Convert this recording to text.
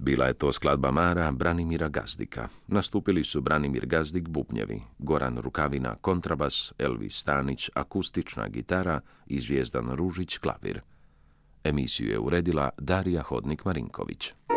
Bila je to skladba Mara Branimira Gazdika. Nastupili su Branimir Gazdik bubnjevi, Goran Rukavina kontrabas, Elvis Stanić akustična gitara i Zvijezdan Ružić klavir. Emisiju je uredila Darija Hodnik-Marinković.